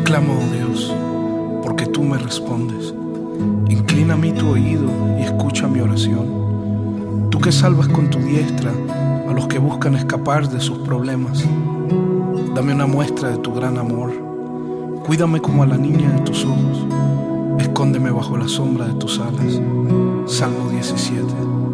Clamo, oh Dios, porque tú me respondes. Inclina a mí tu oído y escucha mi oración. Tú que salvas con tu diestra a los que buscan escapar de sus problemas. Dame una muestra de tu gran amor. Cuídame como a la niña de tus ojos. Escóndeme bajo la sombra de tus alas. Salmo 17.